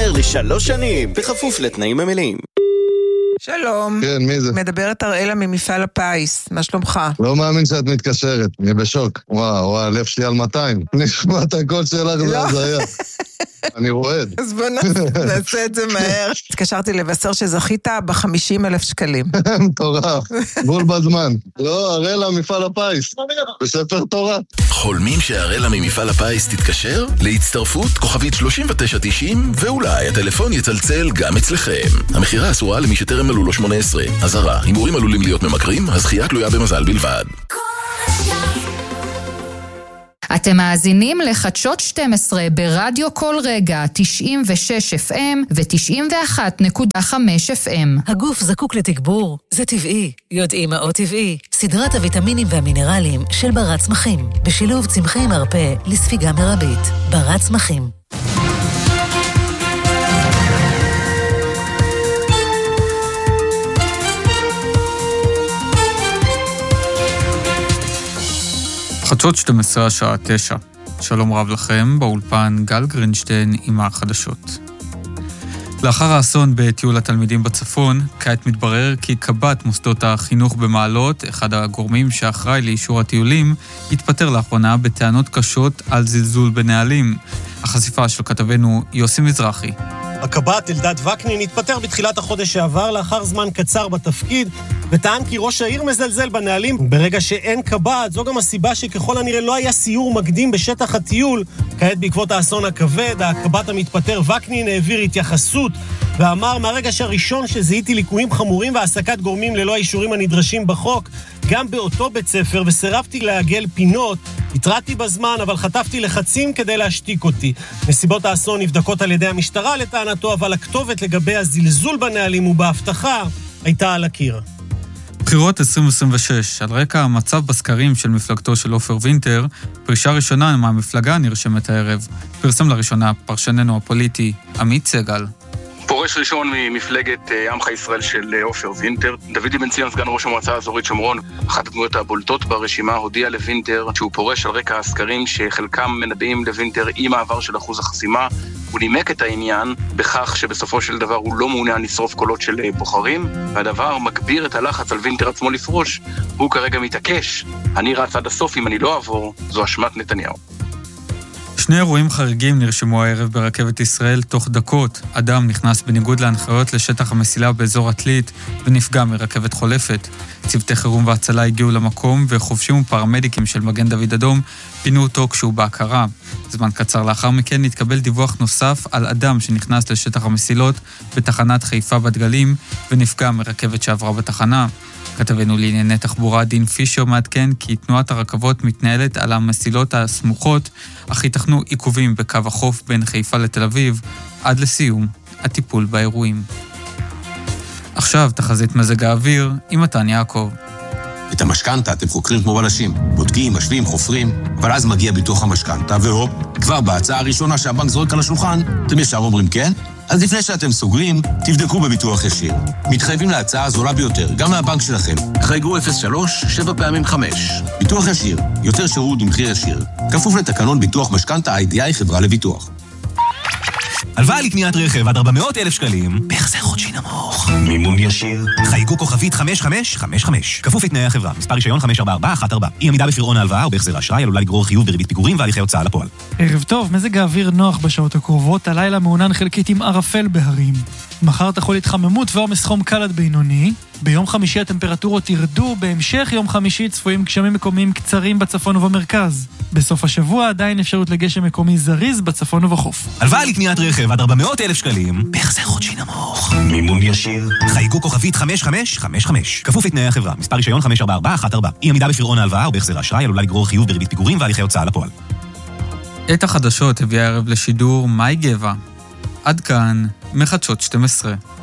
להישאר ל3 שנים, בכפוף לתנאים המלאים. שלום. כן, מי זה? מדברת אראלה ממפעל הפיס, מה שלומך? לא מאמין שאת מתקשרת, אני בשוק. וואו, הלב שלי על 200. נשמע את הקול שלך, זה הזיה. אני רועד. אז בוא נעשה את זה מהר. התקשרתי לבשר שזכית ב50,000 שקלים. מטורף, בול בזמן. לא, אראלה מפעל הפיס, בספר תורה. חולמים שאראלה ממפעל הפיס תתקשר? להצטרפות כוכבית 3990 ואולי הטלפון יצלצל גם אצלכם. המחירה אסורה למי שטרם מלאו לו 18. אזהרה, הימורים עלולים להיות ממכרים, הזכייה תלויה במזל בלבד. אתם מאזינים לחדשות 12 ברדיו כל רגע 96 FM ו-91.5 FM. הגוף זקוק לתגבור, זה טבעי. יודעים מהו טבעי? סדרת הוויטמינים והמינרלים של ברד צמחים, בשילוב צמחי מרפא לספיגה מרבית. ברד צמחים. חדשות 12 השעה 9. שלום רב לכם, באולפן גל גרינשטיין עם החדשות. לאחר האסון בטיול התלמידים בצפון, כעת מתברר כי קב"ט מוסדות החינוך במעלות, אחד הגורמים שאחראי לאישור הטיולים, התפטר לאחרונה בטענות קשות על זלזול בנהלים. החשיפה של כתבנו יוסי מזרחי. הקב"ט אלדד וקנין התפטר בתחילת החודש שעבר לאחר זמן קצר בתפקיד, וטען כי ראש העיר מזלזל בנהלים. ברגע שאין קב"ט, זו גם הסיבה שככל הנראה לא היה סיור מקדים בשטח הטיול. כעת בעקבות האסון הכבד, הקב"ט המתפטר וקנין העביר התייחסות, ואמר מהרגע שהראשון שזיהיתי ליקויים חמורים והעסקת גורמים ללא האישורים הנדרשים בחוק, גם באותו בית ספר, וסירבתי לעגל פינות, התרעתי בזמן, אבל חטפתי לחצים כדי להשתיק אותי. נסיבות האסון נבדקות על ידי המשטרה לטענתו, אבל הכתובת לגבי הזלזול בנהלים ובהבטחה הייתה על הקיר. בחירות 2026, על רקע המצב בסקרים של מפלגתו של עופר וינטר, פרישה ראשונה מהמפלגה נרשמת הערב. פרסם לראשונה פרשננו הפוליטי עמית סגל. פורש ראשון ממפלגת עמך ישראל של עופר וינטר. דודי בן ציון, סגן ראש המועצה האזורית שומרון, אחת הדמויות הבולטות ברשימה, הודיע לוינטר שהוא פורש על רקע הסקרים שחלקם מנבאים לוינטר עם העבר של אחוז החסימה. הוא נימק את העניין בכך שבסופו של דבר הוא לא מעוניין לשרוף קולות של בוחרים, והדבר מגביר את הלחץ על וינטר עצמו לפרוש. הוא כרגע מתעקש, אני רץ עד הסוף, אם אני לא אעבור, זו אשמת נתניהו. שני אירועים חריגים נרשמו הערב ברכבת ישראל תוך דקות. אדם נכנס בניגוד להנחיות לשטח המסילה באזור עתלית ונפגע מרכבת חולפת. צוותי חירום והצלה הגיעו למקום וחובשים ופרמדיקים של מגן דוד אדום פינו אותו כשהוא בהכרה. זמן קצר לאחר מכן נתקבל דיווח נוסף על אדם שנכנס לשטח המסילות בתחנת חיפה בת גלים ונפגע מרכבת שעברה בתחנה. כתבנו לענייני תחבורה דין פישר מעדכן כי תנועת הרכבות מתנהלת על המסילות הסמוכות, אך ייתכנו עיכובים בקו החוף בין חיפה לתל אביב, עד לסיום הטיפול באירועים. עכשיו תחזית מזג האוויר עם מתן יעקב. את המשכנתה אתם חוקרים כמו בלשים, בודקים, משווים, חופרים, אבל אז מגיע ביטוח המשכנתה, והופ, כבר בהצעה הראשונה שהבנק זורק על השולחן, אתם ישר אומרים כן? אז לפני שאתם סוגרים, תבדקו בביטוח ישיר. מתחייבים להצעה הזולה ביותר, גם מהבנק שלכם. חייגו 03 7 פעמים 5. ביטוח ישיר, יותר שירות במחיר ישיר. כפוף לתקנון ביטוח משכנתה IDI חברה לביטוח. הלוואה לקניית רכב עד 400,000 שקלים, בהחזר חודשי נמוך. מימון ישיר. חייגו כוכבית 5555. כפוף לתנאי החברה. מספר רישיון 54414. אי עמידה בפירעון ההלוואה או בהחזר האשראי עלולה לגרור חיוב בריבית פיגורים והליכי הוצאה לפועל. ערב טוב, מזג האוויר נוח בשעות הקרובות, הלילה מעונן חלקית עם ערפל בהרים. מחר תחול התחממות ועומס חום קל עד בינוני. ביום חמישי הטמפרטורות ירדו, בהמשך יום חמישי צפויים גשמים מקומיים קצרים בצפון ובמרכז. בסוף השבוע עדיין אפשרות לגשם מקומי זריז בצפון ובחוף. הלוואה לקניית רכב עד 400,000 שקלים, בהחזר חודשי נמוך. מימון ישיר. חייגו כוכבית 5555. כפוף לתנאי החברה. מספר רישיון 54414. אי עמידה בפירעון ההלוואה או בהחזר האשראי עלולה לגרור חיוב בריבית פיגורים והליכי הוצאה לפועל. את החדשות הביאה הערב לשידור מאי גבע. עד כאן מחדשות 12.